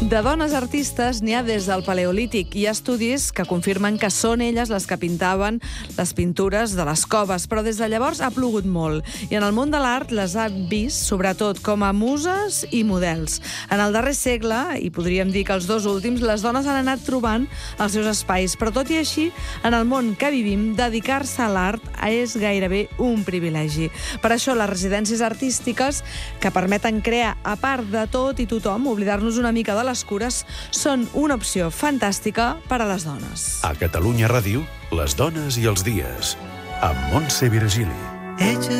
De dones artistes n'hi ha des del Paleolític. Hi ha estudis que confirmen que són elles les que pintaven les pintures de les coves, però des de llavors ha plogut molt. I en el món de l'art les ha vist, sobretot, com a muses i models. En el darrer segle, i podríem dir que els dos últims, les dones han anat trobant els seus espais. Però tot i així, en el món que vivim, dedicar-se a l'art és gairebé un privilegi. Per això les residències artístiques, que permeten crear a part de tot i tothom, oblidar-nos una mica de les cures, són una opció fantàstica per a les dones. A Catalunya Ràdio, les dones i els dies, amb Montse Virgili.